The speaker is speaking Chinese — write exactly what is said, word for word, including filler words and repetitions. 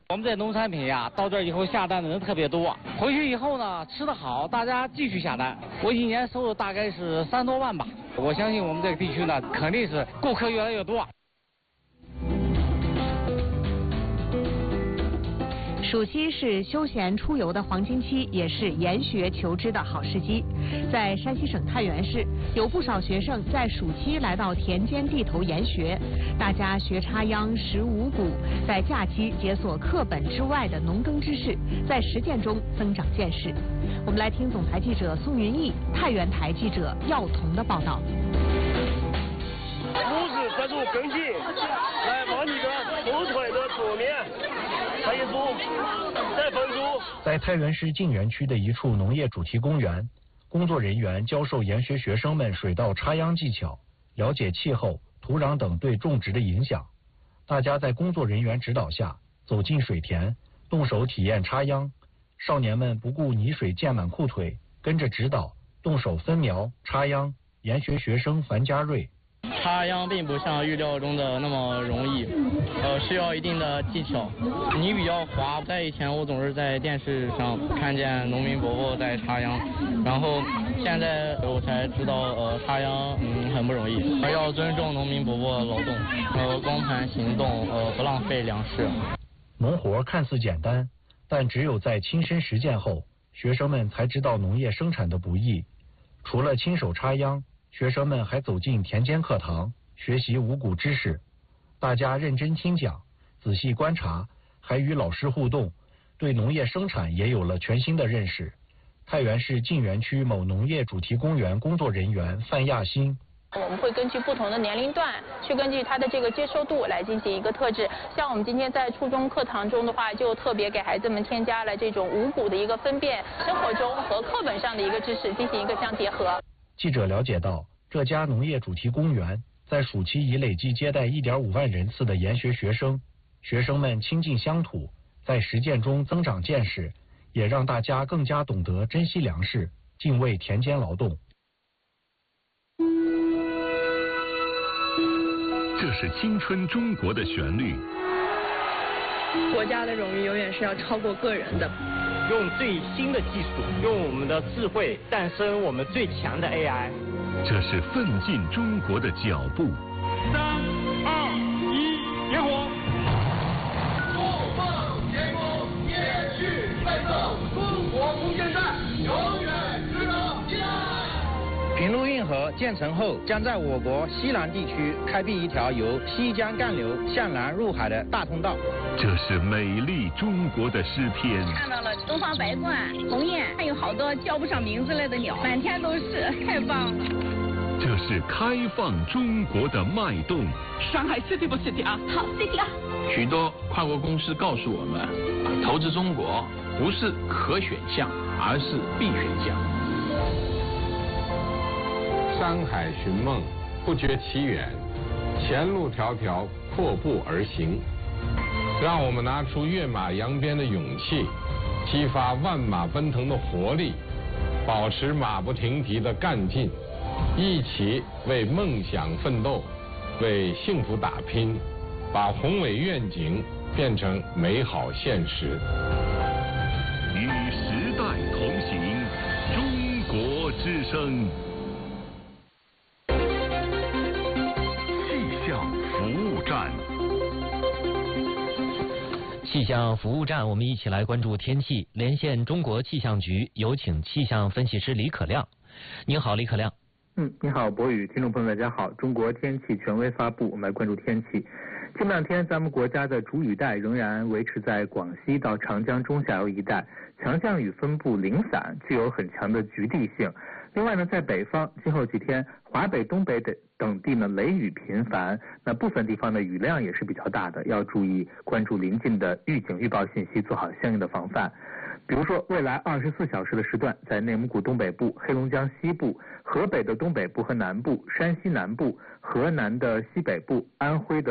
我们这农产品呀，到这儿以后下单的人特别多，回去以后呢，吃得好，大家继续下单。我一年收入大概是三多万吧。我相信我们这个地区呢，肯定是顾客越来越多。 暑期是休闲出游的黄金期，也是研学求知的好时机。在山西省太原市，有不少学生在暑期来到田间地头研学，大家学插秧、识五谷，在假期解锁课本之外的农耕知识，在实践中增长见识。我们来听总台记者宋云逸、太原台记者耀彤的报道。 五十这种根茎来往你的后腿的左面，再一组，再分组。 在太原市晋源区的一处农业主题公园，工作人员教授研学学生们水稻插秧技巧，了解气候、土壤等对种植的影响。大家在工作人员指导下走进水田，动手体验插秧。少年们不顾泥水溅满裤腿，跟着指导动手分苗、插秧。研学学生樊家瑞。 插秧并不像预料中的那么容易，呃，需要一定的技巧。泥比较滑，在以前我总是在电视上看见农民伯伯在插秧，然后现在我才知道，呃，插秧嗯很不容易，而要尊重农民伯伯劳动，呃，光盘行动，呃，不浪费粮食。 农活看似简单，但只有在亲身实践后，学生们才知道农业生产的不易。除了亲手插秧，学生们还走进田间课堂，学习五谷知识。大家认真听讲，仔细观察，还与老师互动，对农业生产也有了全新的认识。太原市晋源区某农业主题公园工作人员范亚新。 我们会根据不同的年龄段，去根据他的这个接受度来进行一个特质。像我们今天在初中课堂中的话，就特别给孩子们添加了这种五谷的一个分辨，生活中和课本上的一个知识进行一个相结合。 记者了解到，这家农业主题公园在暑期已累计接待一点五万人次的研学学生，学生们亲近乡土，在实践中增长见识，也让大家更加懂得珍惜粮食，敬畏田间劳动。 这是青春中国的旋律。 国家的荣誉永远是要超过个人的。 用最新的技术，用我们的智慧诞生我们最强的 A I。 这是奋进中国的脚步。 三二一，点火！ 怒放天空，延续奋斗，中国空间站永远值得期待。 平陆运河建成后，将在我国西南地区开辟一条由西江干流向南入海的大通道。 这是美丽中国的诗篇。 看到了东方白鹳、鸿雁，还有好多叫不上名字来的鸟，满天都是，太棒了。 这是开放中国的脉动。 上海 City 不 City 啊？ 好 City 啊！ 许多跨国公司告诉我们，投资中国不是可选项，而是必选项。 山海寻梦，不觉其远；前路迢迢，阔步而行。让我们拿出跃马扬鞭的勇气，激发万马奔腾的活力，保持马不停蹄的干劲，一起为梦想奋斗，为幸福打拼，把宏伟愿景变成美好现实。 与时代同行，中国之声。气象服务站。 气象服务站，我们一起来关注天气。连线中国气象局，有请气象分析师李可亮。您好，李可亮。 嗯，你好，博宇，听众朋友大家好。中国天气权威发布，我们来关注天气。这两天，咱们国家的主雨带仍然维持在广西到长江中下游一带，强降雨分布零散，具有很强的局地性。另外呢，在北方，今后几天华北、东北等等地呢雷雨频繁，那部分地方的雨量也是比较大的，要注意关注临近的预警预报信息，做好相应的防范。比如说，未来二十四小时的时段，在内蒙古东北部、黑龙江西部、河北的东北部和南部、山西南部、河南的西北部、安徽的